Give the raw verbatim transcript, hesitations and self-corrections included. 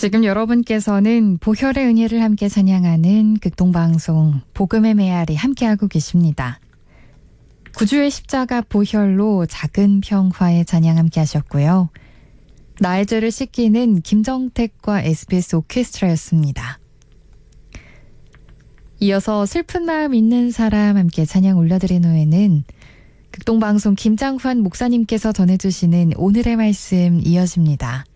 지금 여러분께서는 보혈의 은혜를 함께 찬양하는 극동방송 복음의 메아리 함께하고 계십니다. 구주의 십자가 보혈로 작은 평화의 찬양 함께 하셨고요. 나의 죄를 씻기는 김정택과 에스비에스 오케스트라였습니다. 이어서 슬픈 마음 있는 사람 함께 찬양 올려드린 후에는 극동방송 김장환 목사님께서 전해주시는 오늘의 말씀 이어집니다.